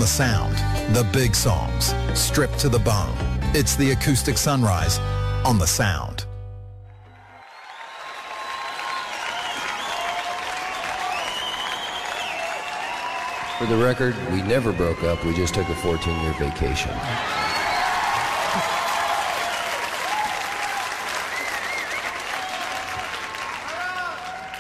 the Sound. The big songs, stripped to the bone. It's the Acoustic Sunrise on the Sound. For the record, we never broke up. We just took a 14-year vacation.